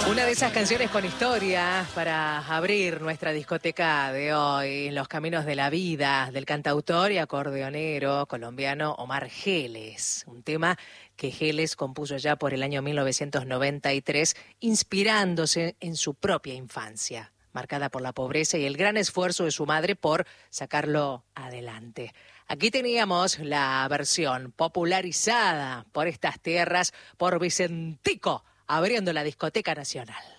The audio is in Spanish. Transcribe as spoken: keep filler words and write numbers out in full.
Una de esas canciones con historia para abrir nuestra discoteca de hoy, Los Caminos de la Vida, del cantautor y acordeonero colombiano Omar Geles. Un tema que Geles compuso ya por el año mil novecientos noventa y tres, inspirándose en su propia infancia, marcada por la pobreza y el gran esfuerzo de su madre por sacarlo adelante. Aquí teníamos la versión popularizada por estas tierras por Vicentico, abriendo la discoteca nacional.